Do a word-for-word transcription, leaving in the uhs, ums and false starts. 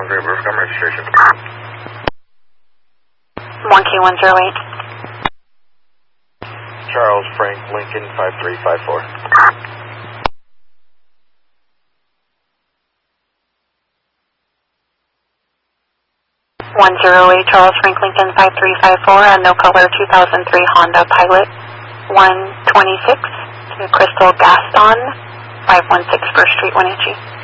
Great Rivercom registration. one Q one zero eight. Charles Frank Lincoln five three five four. one zero eight Charles Frank Lincoln five three five four, a no color two thousand three Honda Pilot one twenty-six to Crystal Gaston five one six First Street, Wenatchee.